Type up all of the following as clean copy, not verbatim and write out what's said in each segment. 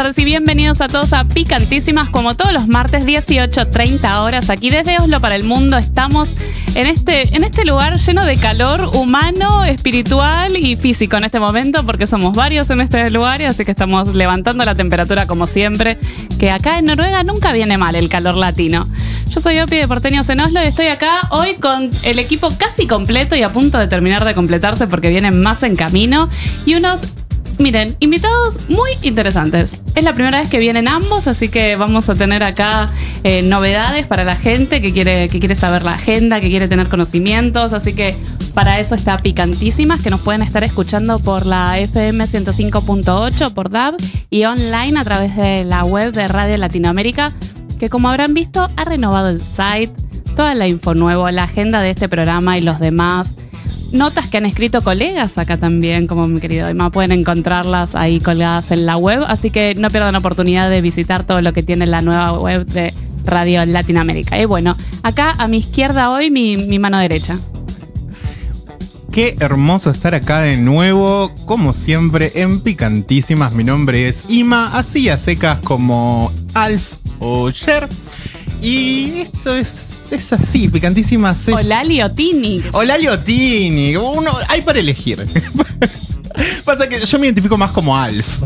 tardes y bienvenidos a todos a Picantísimas, como todos los martes, 18:30 horas, aquí desde Oslo para el mundo. Estamos en este lugar lleno de calor humano, espiritual y físico en este momento, porque somos varios en este lugar, así que estamos levantando la temperatura como siempre, que acá en Noruega nunca viene mal el calor latino. Yo soy Opi de Porteños en Oslo y estoy acá hoy con el equipo casi completo y a punto de terminar de completarse porque vienen más en camino y unos... Miren, invitados muy interesantes. Es la primera vez que vienen ambos, así que vamos a tener acá novedades para la gente que quiere saber la agenda, que quiere tener conocimientos. Así que para eso está Picantísimas, que nos pueden estar escuchando por la FM 105.8, por DAB y online a través de la web de Radio Latinoamérica, que como habrán visto ha renovado el site, toda la info nueva, la agenda de este programa y los demás. Notas que han escrito colegas acá también, como mi querido Emma, pueden encontrarlas ahí colgadas en la web, así que no pierdan la oportunidad de visitar todo lo que tiene la nueva web de Radio Latinoamérica. Y bueno, acá a mi izquierda hoy mi mano derecha. Qué hermoso estar acá de nuevo, como siempre, en Picantísimas. Mi nombre es Ima, así a secas como Alf o Cher. Y esto es así, Picantísimas es... O Lali o Tini. O Lali o Tini. Hay para elegir. Pasa que yo me identifico más como Alf.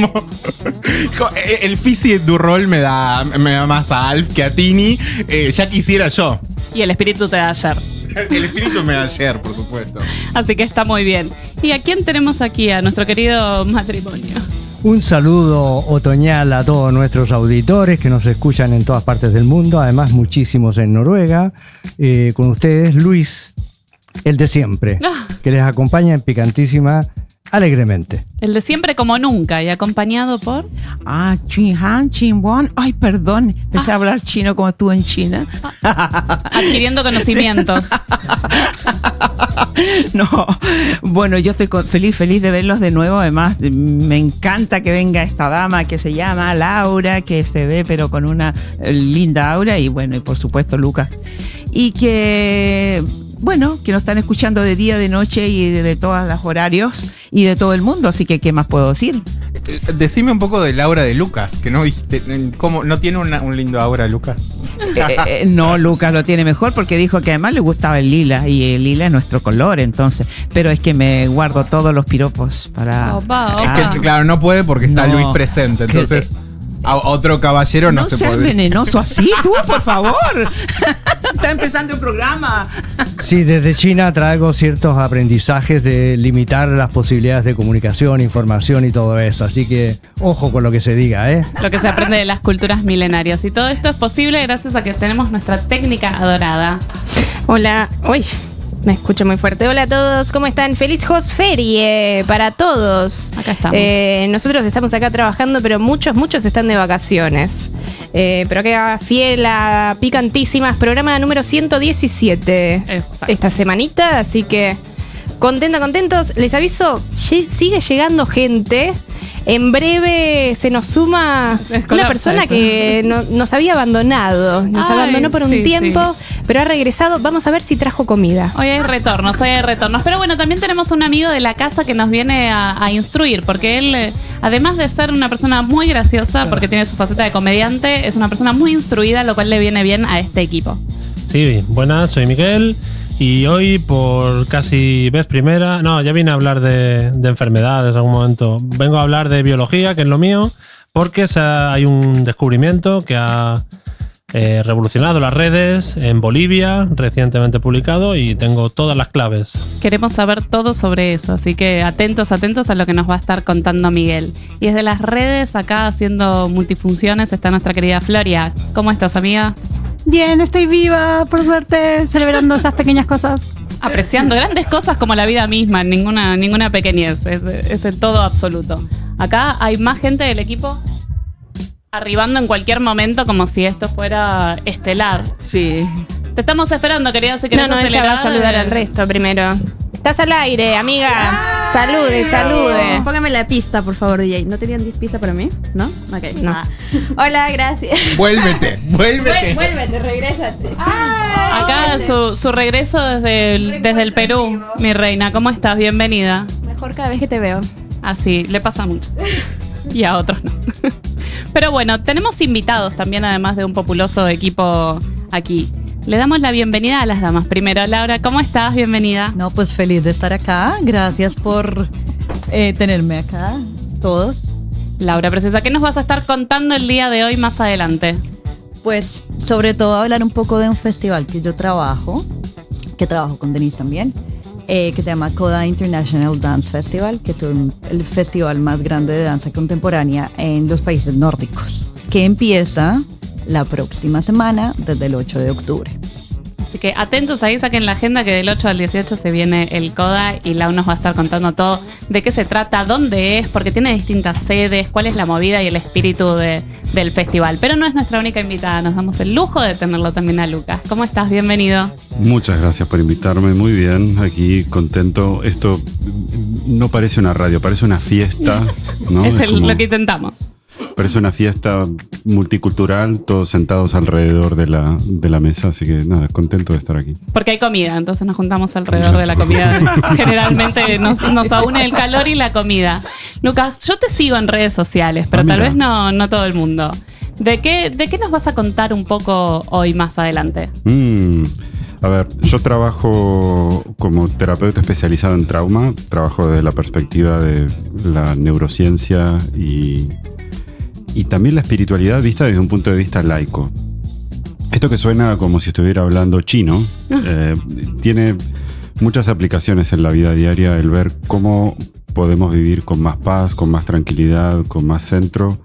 El físico du rol me da más a Alf que a Tini. Ya quisiera yo. Y el espíritu te da ayer. El espíritu me da ayer, por supuesto. Así que está muy bien. ¿Y a quién tenemos aquí? A nuestro querido matrimonio. Un saludo otoñal a todos nuestros auditores que nos escuchan en todas partes del mundo, además muchísimos en Noruega. Con ustedes, Luis, el de siempre, que les acompaña en Picantísima alegremente. El de siempre como nunca y acompañado por... Chin Won. Ay, perdón, empecé a hablar chino como tú en China. Adquiriendo conocimientos. No, bueno, yo estoy feliz de verlos de nuevo. Además, me encanta que venga esta dama que se llama Laura, que se ve pero con una linda aura, y bueno, y por supuesto Lucas. Y que... Bueno, que nos están escuchando de día, de noche y de todos los horarios y de todo el mundo, así que ¿qué más puedo decir? Decime un poco de la aura de Lucas, que no viste, ¿cómo no tiene un lindo aura de Lucas? No, Lucas lo tiene mejor porque dijo que además le gustaba el lila y el lila es nuestro color, entonces, pero es que me guardo todos los piropos para... Opa. Es que claro, no puede porque está Luis presente, entonces... A otro caballero no se puede. No seas venenoso así, tú, por favor. Está empezando el programa. Sí, desde China traigo ciertos aprendizajes de limitar las posibilidades de comunicación, información y todo eso. Así que ojo con lo que se diga, ¿eh? Lo que se aprende de las culturas milenarias. Y todo esto es posible gracias a que tenemos nuestra técnica adorada. Hola, uy, me escucho muy fuerte. Hola a todos, ¿cómo están? Feliz Hosferie para todos. Acá estamos. Nosotros estamos acá trabajando, pero muchos están de vacaciones. Pero acá fiel a Picantísimas, programa número 117. Exacto. Esta semanita, así que contentos. Les aviso, sigue llegando gente. En breve se nos suma una persona que nos había abandonado. Nos abandonó por un tiempo, pero ha regresado. Vamos a ver si trajo comida. Hoy hay retornos. Pero bueno, también tenemos un amigo de la casa que nos viene a instruir, porque él, además de ser una persona muy graciosa, porque tiene su faceta de comediante, es una persona muy instruida, lo cual le viene bien a este equipo. Sí, buenas, soy Miguel. Y hoy, por casi vez primera, ya vine a hablar de enfermedades en algún momento. Vengo a hablar de biología, que es lo mío, porque hay un descubrimiento que ha revolucionado las redes en Bolivia, recientemente publicado, y tengo todas las claves. Queremos saber todo sobre eso, así que atentos a lo que nos va a estar contando Miguel. Y desde las redes, acá haciendo multifunciones, está nuestra querida Floria. ¿Cómo estás, amiga? Bien, estoy viva, por suerte, celebrando esas pequeñas cosas. Apreciando grandes cosas como la vida misma, ninguna pequeñez, es el todo absoluto. Acá hay más gente del equipo arribando en cualquier momento como si esto fuera estelar. Sí. Te estamos esperando, querida, si querés No, ella va a saludar al resto primero. Estás al aire, amiga. Salude. Póngame la pista, por favor, DJ. ¿No tenían pista para mí? ¿No? Ok. No. Hola, gracias. Vuélvete. Vuélvete, regrésate. Acá su regreso desde el Perú, mi reina. ¿Cómo estás? Bienvenida. Mejor cada vez que te veo. Así, le pasa mucho. y a otros no. Pero bueno, tenemos invitados también, además de un populoso equipo aquí. Le damos la bienvenida a las damas. Primero, Laura, ¿cómo estás? Bienvenida. No, pues feliz de estar acá. Gracias por tenerme acá, todos. Laura Preciosa, ¿qué nos vas a estar contando el día de hoy más adelante? Pues sobre todo hablar un poco de un festival que yo trabajo, con Denise también, que se llama Coda International Dance Festival, que es el festival más grande de danza contemporánea en los países nórdicos, que empieza la próxima semana desde el 8 de octubre. Así que atentos ahí, saquen la agenda que del 8 al 18 se viene el CODA y Lau nos va a estar contando todo de qué se trata, dónde es, porque tiene distintas sedes, cuál es la movida y el espíritu del festival. Pero no es nuestra única invitada, nos damos el lujo de tenerlo también a Lucas. ¿Cómo estás? Bienvenido. Muchas gracias por invitarme, muy bien, aquí contento. Esto no parece una radio, parece una fiesta, ¿no? Es lo que intentamos. Parece una fiesta multicultural, todos sentados alrededor de la mesa, así que nada, contento de estar aquí. Porque hay comida, entonces nos juntamos alrededor de la comida. Generalmente nos une el calor y la comida. Lucas, yo te sigo en redes sociales, pero tal vez no todo el mundo. ¿De qué nos vas a contar un poco hoy más adelante? A ver, yo trabajo como terapeuta especializado en trauma, trabajo desde la perspectiva de la neurociencia y también la espiritualidad vista desde un punto de vista laico. Esto que suena como si estuviera hablando chino, tiene muchas aplicaciones en la vida diaria, el ver cómo podemos vivir con más paz, con más tranquilidad, con más centro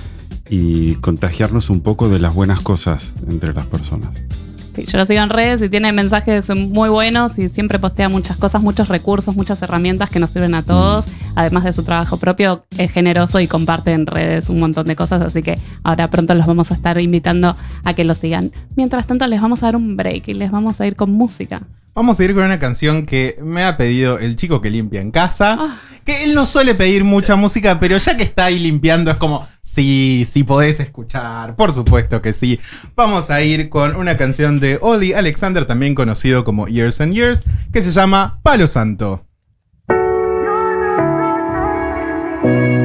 y contagiarnos un poco de las buenas cosas entre las personas. Yo lo sigo en redes y tiene mensajes muy buenos y siempre postea muchas cosas, muchos recursos, muchas herramientas que nos sirven a todos. Además de su trabajo propio, es generoso y comparte en redes un montón de cosas, así que ahora pronto los vamos a estar invitando a que lo sigan. Mientras tanto, les vamos a dar un break y les vamos a ir con música. Vamos a ir con una canción que me ha pedido el chico que limpia en casa. Que él no suele pedir mucha música, pero ya que está ahí limpiando es como, sí podés escuchar, por supuesto que sí. Vamos a ir con una canción de Oli Alexander, también conocido como Years and Years, que se llama Palo Santo.